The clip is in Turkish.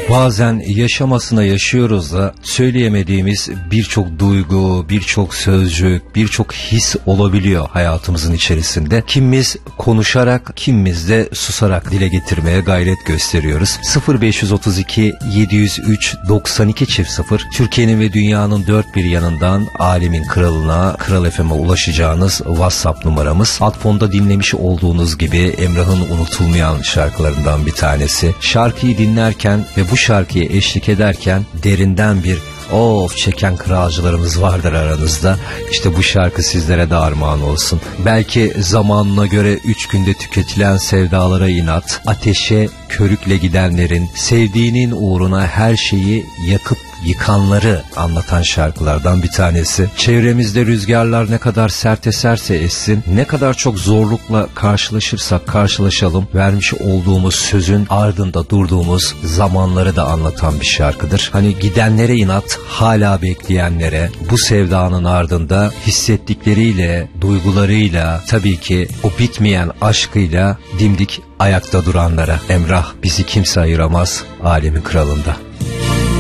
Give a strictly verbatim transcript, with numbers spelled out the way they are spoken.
Bazen yaşamasına yaşıyoruz da söyleyemediğimiz birçok duygu, birçok sözcük, birçok his olabiliyor hayatımızın içerisinde. Kimimiz konuşarak, kimimiz de susarak dile getirmeye gayret gösteriyoruz. sıfır beş otuz iki yedi yüz üç doksan iki çift sıfır Türkiye'nin ve dünyanın dört bir yanından alemin kralına, Kral F M'e ulaşacağınız WhatsApp numaramız. Alt fonda dinlemiş olduğunuz gibi Emrah'ın unutulmayan şarkılarından bir tanesi. Şarkıyı dinlerken ve bu şarkıya eşlik ederken derinden bir of çeken kralcılarımız vardır aranızda. İşte bu şarkı sizlere de armağan olsun. Belki zamanına göre üç günde tüketilen sevdalara inat, ateşe körükle gidenlerin, sevdiğinin uğruna her şeyi yakıp yıkanları anlatan şarkılardan bir tanesi. Çevremizde rüzgarlar ne kadar sert eserse essin, ne kadar çok zorlukla karşılaşırsak karşılaşalım, vermiş olduğumuz sözün ardında durduğumuz zamanları da anlatan bir şarkıdır. Hani gidenlere inat, hala bekleyenlere, bu sevdanın ardında hissettikleriyle, duygularıyla, tabii ki o bitmeyen aşkıyla dimdik ayakta duranlara. Emrah bizi kimse ayıramaz alemin kralında.